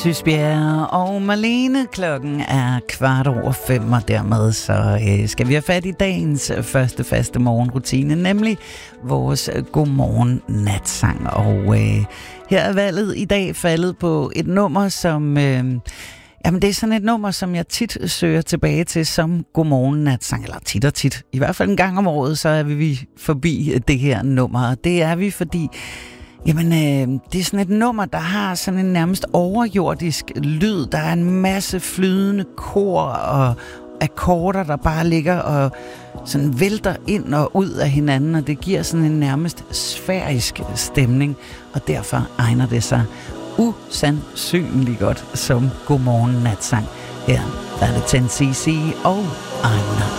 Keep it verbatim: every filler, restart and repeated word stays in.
Sysbjerg og Marlene. Klokken er kvart over fem, og dermed så øh, skal vi have fat i dagens første faste morgenrutine, nemlig vores godmorgen natsang. Og øh, her er valget i dag faldet på et nummer, som... Øh, Jamen, det er sådan et nummer, som jeg tit søger tilbage til som godmorgen natsang, eller tit og tit. I hvert fald en gang om året, så er vi forbi det her nummer. Det er vi, fordi jamen, øh, det er sådan et nummer, der har sådan en nærmest overjordisk lyd. Der er en masse flydende kor og akkorder, der bare ligger og sådan vælter ind og ud af hinanden, og det giver sådan en nærmest sfærisk stemning, og derfor egner det sig usandsynligt godt som godmorgen natsang. Her der er det ten C C og I'm Not